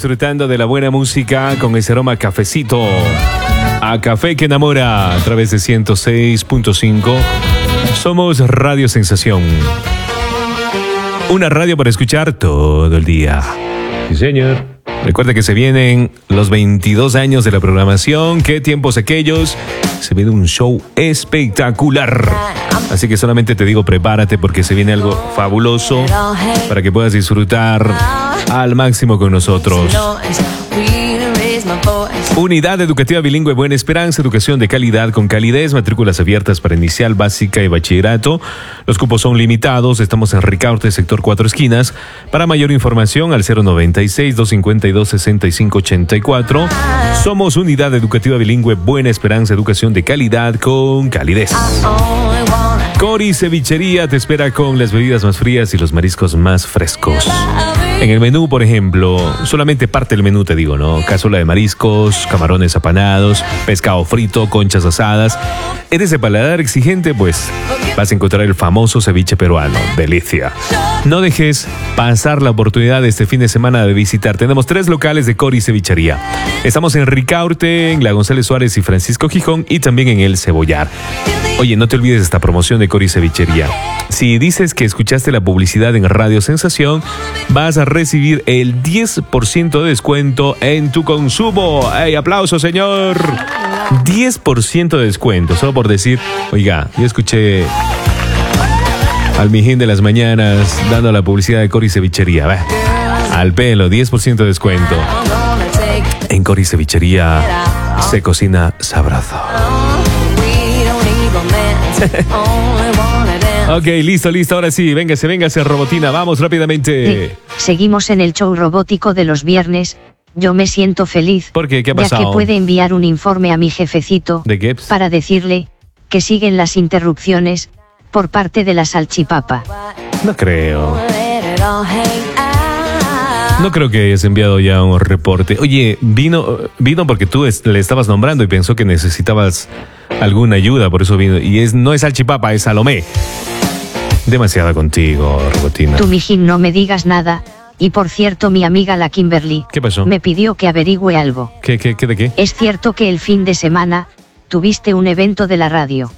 disfrutando de la buena música con ese aroma a cafecito. A café que enamora a través de 106.5. Somos Radio Sensación. Una radio para escuchar todo el día. Sí, señor. Recuerda que se vienen los 22 años de la programación. ¿Qué tiempos aquellos? Se viene un show espectacular. Así que solamente te digo, prepárate porque se viene algo fabuloso para que puedas disfrutar al máximo con nosotros. Unidad Educativa Bilingüe Buena Esperanza, educación de calidad con calidez, matrículas abiertas para inicial, básica y bachillerato. Los cupos son limitados, estamos en Ricaurte, sector 4 esquinas. Para mayor información al 096-252-6584. Somos Unidad Educativa Bilingüe Buena Esperanza, educación de calidad con calidez. Cori Cevichería te espera con las bebidas más frías y los mariscos más frescos. En el menú, por ejemplo, solamente parte del menú te digo, ¿no? Cazuela de mariscos, camarones apanados, pescado frito, conchas asadas. ¿Eres de paladar exigente? Pues vas a encontrar el famoso ceviche peruano. Delicia. No dejes pasar la oportunidad este fin de semana de visitar. Tenemos 3 locales de Cori Cevichería. Estamos en Ricaurte, en la González Suárez y Francisco Gijón y también en El Cebollar. Oye, no te olvides esta promoción de Cori Cevichería. Si dices que escuchaste la publicidad en Radio Sensación, vas a recibir el 10% de descuento en tu consumo. ¡Ey, aplauso, señor! 10% de descuento, solo por decir, oiga, yo escuché al Mijín de las mañanas dando la publicidad de Cori Cevichería. Bah, al pelo, 10% de descuento. En Cori Cevichería se cocina sabroso. Ok, listo, ahora sí, véngase, Robotina, vamos rápidamente. Seguimos en el show robótico de los viernes. Yo me siento feliz. ¿Por qué? ¿Qué ha pasado? Ya que puede enviar un informe a mi jefecito. ¿De qué? Para decirle que siguen las interrupciones por parte de la salchipapa. No creo. No creo que hayas enviado ya un reporte. Oye, vino porque tú le estabas nombrando y pensó que necesitabas alguna ayuda, por eso vino. Y no es salchipapa, es Salomé. Demasiada contigo, Robotina. Tú, mijín, no me digas nada. Y por cierto, mi amiga la Kimberly. ¿Qué pasó? Me pidió que averigüe algo. ¿Qué de qué? ¿Es cierto que el fin de semana tuviste un evento de la radio?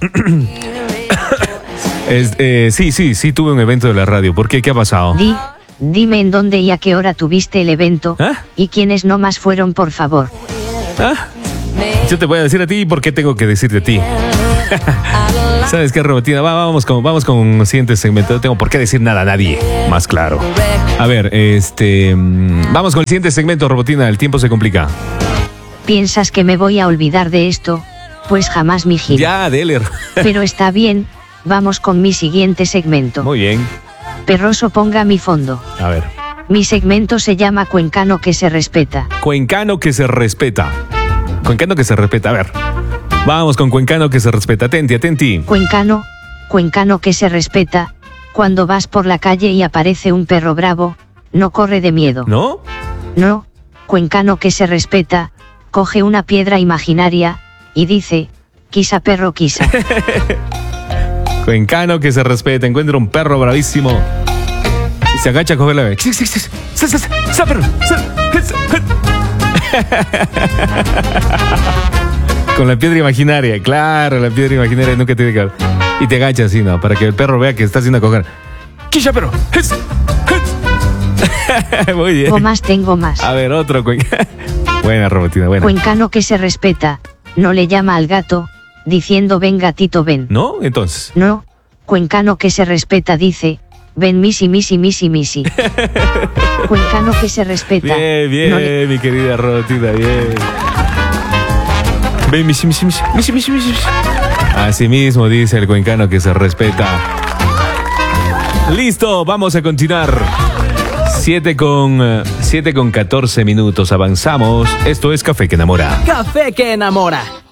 Sí, tuve un evento de la radio. ¿Por qué? ¿Qué ha pasado? Dime en dónde y a qué hora tuviste el evento. ¿Ah? Y quiénes no más fueron, por favor. ¿Ah? Yo te voy a decir a ti y por qué tengo que decirte a ti. ¿Sabes qué, Robotina? Vamos con un siguiente segmento. No tengo por qué decir nada a nadie. Más claro. A ver, vamos con el siguiente segmento, Robotina. El tiempo se complica. ¿Piensas que me voy a olvidar de esto? Pues jamás, mijín. Ya, Deler. Pero está bien. Vamos con mi siguiente segmento. Muy bien. Perroso, ponga mi fondo. A ver. Mi segmento se llama Cuencano que se respeta. Cuencano que se respeta. Cuencano que se respeta. A ver. Vamos con Cuencano que se respeta. Atenti. Cuencano que se respeta. Cuando vas por la calle y aparece un perro bravo, no corre de miedo. ¿No? No. Cuencano que se respeta. Coge una piedra imaginaria y dice: quisa perro, quisa. Cuencano que se respeta. Encuentra un perro bravísimo. Se agacha a cogerla. Con la piedra imaginaria. Claro, la piedra imaginaria nunca tiene que ver. Y te agachas así, ¿no? Para que el perro vea que está haciendo a coger. ¡Quilla, perro! Muy bien. Tengo más. A ver, otro Cuencano. Buena, Robotina, buena. Cuencano que se respeta. No le llama al gato diciendo: ven, gatito, ven. ¿No? Entonces. No. Cuencano que se respeta dice: ven, misi. Cuencano que se respeta. Bien, no mi querida Robotina, bien. Ven, misi. Así mismo dice el cuencano que se respeta. Listo, vamos a continuar. 7 con 14 minutos, avanzamos. Esto es Café que Enamora. Café que Enamora.